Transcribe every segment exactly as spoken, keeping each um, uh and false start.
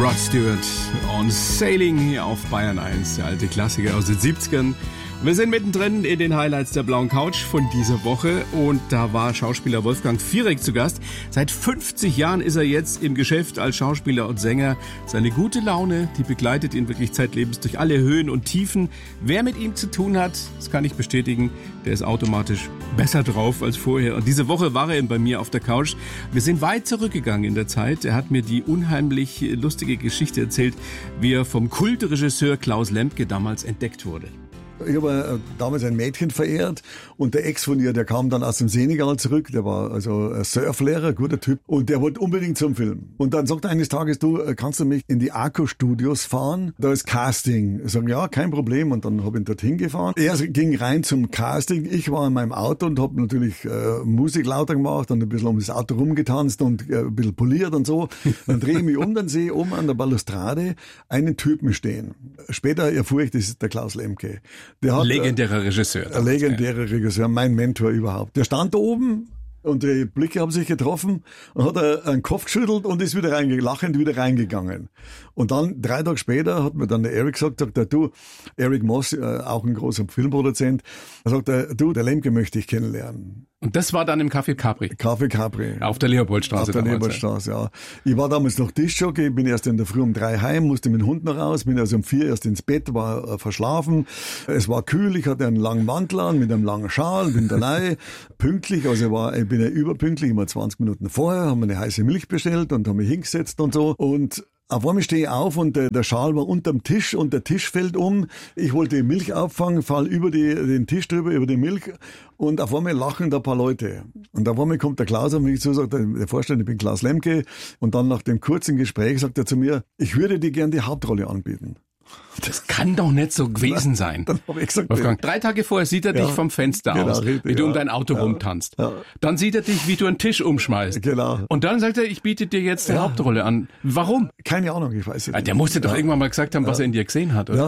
Rod Stewart on Sailing hier auf Bayern eins, der alte Klassiker aus den siebzigern. Wir sind mittendrin in den Highlights der blauen Couch von dieser Woche und da war Schauspieler Wolfgang Fierek zu Gast. Seit fünfzig Jahren ist er jetzt im Geschäft als Schauspieler und Sänger. Seine gute Laune, die begleitet ihn wirklich zeitlebens durch alle Höhen und Tiefen. Wer mit ihm zu tun hat, das kann ich bestätigen, der ist automatisch besser drauf als vorher. Und diese Woche war er bei mir auf der Couch. Wir sind weit zurückgegangen in der Zeit. Er hat mir die unheimlich lustige Geschichte erzählt, wie er vom Kultregisseur Klaus Lembke damals entdeckt wurde. Ich habe damals ein Mädchen verehrt und der Ex von ihr, der kam dann aus dem Senegal zurück, der war also ein Surflehrer, guter Typ und der wollte unbedingt zum Film. Und dann sagt er eines Tages, du, kannst du mich in die Arco Studios fahren? Da ist Casting. Ich sage, ja, kein Problem und dann habe ich ihn dorthin gefahren. Er ging rein zum Casting, ich war in meinem Auto und habe natürlich äh, Musik lauter gemacht und ein bisschen um das Auto rumgetanzt und äh, ein bisschen poliert und so. Dann drehe ich mich um, dann sehe ich oben an der Balustrade einen Typen stehen. Später erfuhr ich, das ist der Klaus Lembke. Der hat, legendärer Regisseur. Ein legendärer Regisseur, mein Mentor überhaupt. Der stand da oben und die Blicke haben sich getroffen und hat er einen Kopf geschüttelt und ist wieder reingegangen, lachend wieder reingegangen. Und dann, drei Tage später, hat mir dann der Eric gesagt, sagt er, du, Eric Moss, äh, auch ein großer Filmproduzent, er sagt er, du, der Lemke möchte ich kennenlernen. Und das war dann im Café Capri? Café Capri. Auf der Leopoldstraße. Auf der Leopoldstraße, ja. Ich war damals noch Tischjockey, bin erst in der Früh um drei heim, musste mit dem Hund noch raus, bin also um vier erst ins Bett, war äh, verschlafen. Es war kühl, ich hatte einen langen Mantel an, mit einem langen Schal, bin dabei, pünktlich, also war, ich bin ja überpünktlich, immer zwanzig Minuten vorher, haben wir eine heiße Milch bestellt und haben mich hingesetzt und so und auf einmal stehe ich auf und der, der Schal war unterm Tisch und der Tisch fällt um. Ich wollte die Milch auffangen, fall über die, den Tisch drüber, über die Milch und auf einmal lachen da ein paar Leute. Und auf einmal kommt der Klaus auf mich zu, sagt der Vorstand, ich bin Klaus Lembke. Und dann nach dem kurzen Gespräch sagt er zu mir, ich würde dir gern die Hauptrolle anbieten. Das kann doch nicht so gewesen sein. Dann hab ich gesagt, Wolfgang, drei Tage vorher sieht er ja, dich vom Fenster genau, aus, richtig, wie du ja, um dein Auto ja, rumtanzt. Ja. Dann sieht er dich, wie du einen Tisch umschmeißt. Genau. Und dann sagt er, ich biete dir jetzt die ja. Hauptrolle an. Warum? Keine Ahnung, ich weiß nicht. Der musste doch ja. irgendwann mal gesagt haben, was ja. er in dir gesehen hat, oder? Ja,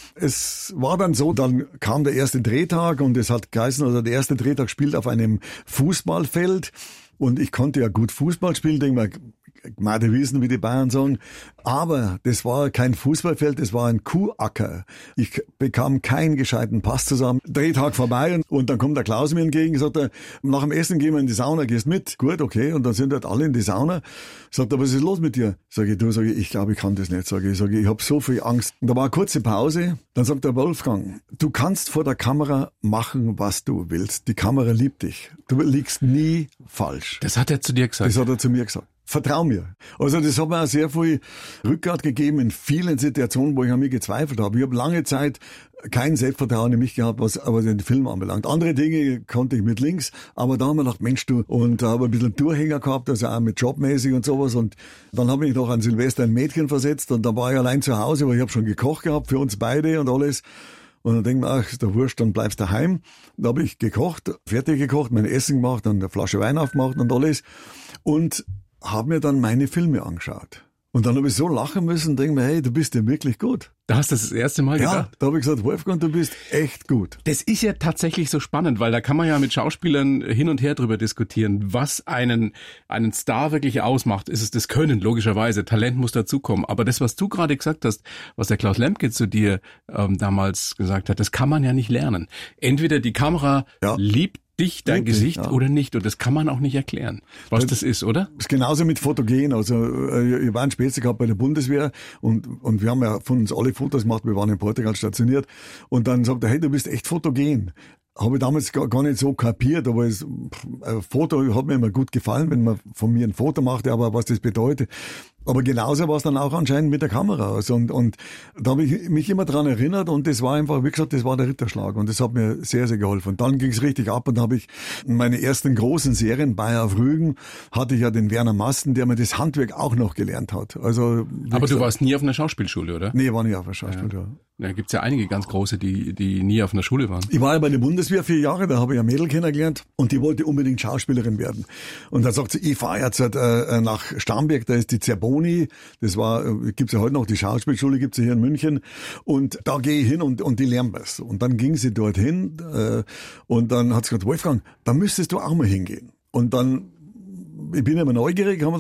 es war dann so, dann kam der erste Drehtag und es hat geheißen, also der erste Drehtag spielt auf einem Fußballfeld und ich konnte ja gut Fußball spielen, denke mal, Gmade wissen, wie die Bayern sagen. Aber das war kein Fußballfeld, das war ein Kuhacker. Ich bekam keinen gescheiten Pass zusammen. Drehtag vorbei und, und dann kommt der Klaus mir entgegen, sagt er, nach dem Essen gehen wir in die Sauna, gehst mit? Gut, okay. Und dann sind halt alle in die Sauna. Sagt er, was ist los mit dir? Sag ich, du, sag ich, ich glaube, ich kann das nicht. Sag ich, sag ich, ich habe so viel Angst. Und da war eine kurze Pause. Dann sagt der Wolfgang, du kannst vor der Kamera machen, was du willst. Die Kamera liebt dich. Du liegst nie falsch. Das hat er zu dir gesagt? Das hat er zu mir gesagt. Vertrau mir. Also das hat mir auch sehr viel Rückgrat gegeben in vielen Situationen, wo ich an mir gezweifelt habe. Ich habe lange Zeit kein Selbstvertrauen in mich gehabt, was aber den Film anbelangt. Andere Dinge konnte ich mit links, aber da haben wir gedacht, Mensch du, und da habe ich ein bisschen Durchhänger gehabt, also auch mit jobmäßig und sowas. Und dann habe ich noch an Silvester ein Mädchen versetzt und da war ich allein zu Hause, aber ich habe schon gekocht gehabt für uns beide und alles. Und dann denke ich mir, ach, ist der Wurscht, dann bleibst du daheim. Da habe ich gekocht, fertig gekocht, mein Essen gemacht, dann eine Flasche Wein aufgemacht und alles. Und habe mir dann meine Filme angeschaut. Und dann habe ich so lachen müssen und denke mir, hey, du bist ja wirklich gut. Da hast du das, das erste Mal gedacht? Ja, da habe ich gesagt, Wolfgang, du bist echt gut. Das ist ja tatsächlich so spannend, weil da kann man ja mit Schauspielern hin und her drüber diskutieren, was einen einen Star wirklich ausmacht. Ist es das Können, logischerweise. Talent muss dazukommen. Aber das, was du gerade gesagt hast, was der Klaus Lembke zu dir ähm, damals gesagt hat, das kann man ja nicht lernen. Entweder die Kamera ja. liebt dich, dein Wirklich, Gesicht ja. oder nicht. Und das kann man auch nicht erklären, was das, das ist, oder? Das ist genauso mit Fotogen. Also ich war ein Spätzle gehabt bei der Bundeswehr und und wir haben ja von uns alle Fotos gemacht. Wir waren in Portugal stationiert. Und dann sagt er, hey, du bist echt fotogen. Habe ich damals gar, gar nicht so kapiert, aber es, ein Foto hat mir immer gut gefallen, wenn man von mir ein Foto machte, aber was das bedeutet. Aber genauso war es dann auch anscheinend mit der Kamera. Also und, und da habe ich mich immer dran erinnert und das war einfach, wie gesagt, das war der Ritterschlag und das hat mir sehr, sehr geholfen. Und dann ging es richtig ab und habe ich meine ersten großen Serien, Bayer auf Rügen, hatte ich ja den Werner Masten, der mir das Handwerk auch noch gelernt hat. Also aber gesagt, du warst nie auf einer Schauspielschule, oder? Nee, ich war nie auf einer Schauspielschule. Ja. Da gibt's ja einige ganz große, die die nie auf einer Schule waren. Ich war ja bei der Bundeswehr vier Jahre, da habe ich ein Mädel kennengelernt und die wollte unbedingt Schauspielerin werden. Und dann sagt sie, ich fahre jetzt äh, nach Starnberg, da ist die Zerboni, das war, äh, gibt's ja heute noch, die Schauspielschule gibt's ja hier in München und da gehe ich hin und und die lernen was. Und dann ging sie dorthin äh, und dann hat sie gesagt, Wolfgang, da müsstest du auch mal hingehen. Und dann, ich bin immer neugierig, haben wir gedacht,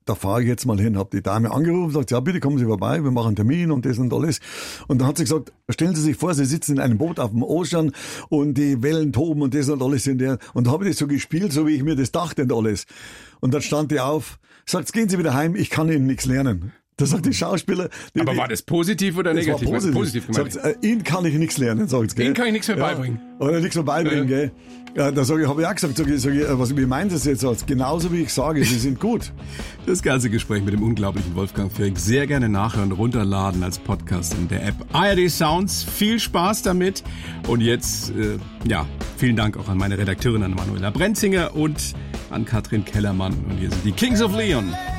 da fahre ich jetzt mal hin. Hab die Dame angerufen, sagt, ja bitte kommen Sie vorbei, wir machen einen Termin und das und alles. Und dann hat sie gesagt, stellen Sie sich vor, Sie sitzen in einem Boot auf dem Ozean und die Wellen toben und das und alles in der. Und da habe ich das so gespielt, so wie ich mir das dachte und alles. Und dann stand die auf, sagt, gehen Sie wieder heim, ich kann Ihnen nichts lernen. Da sagt die Schauspieler... Die, Aber war das positiv oder das negativ? War positiv. positiv gemeint. Sagt, äh, Ihnen kann ich nichts lernen, sagt sie. Ihnen kann ich nichts mehr beibringen. Ja, oder nichts mehr beibringen, ja. Gell. Ja, da sag ich, habe ich auch gesagt, sag ich, sag ich, was, wie meint das jetzt? Genauso wie ich sage, Sie sind gut. Das ganze Gespräch mit dem unglaublichen Wolfgang Fierrig sehr gerne nachhören, runterladen als Podcast in der App A R D Sounds. Viel Spaß damit. Und jetzt, äh, ja, vielen Dank auch an meine Redakteurin, an Manuela Brenzinger und an Katrin Kellermann. Und hier sind die Kings of Leon.